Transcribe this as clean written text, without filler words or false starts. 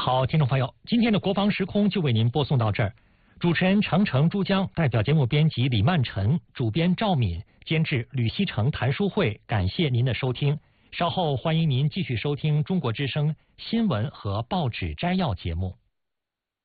好，听众朋友，今天的国防时空就为您播送到这儿。主持人程程、珠江，代表节目编辑李曼晨，主编赵敏，监制吕希成、谭书慧，感谢您的收听。稍后欢迎您继续收听中国之声新闻和报纸摘要节目。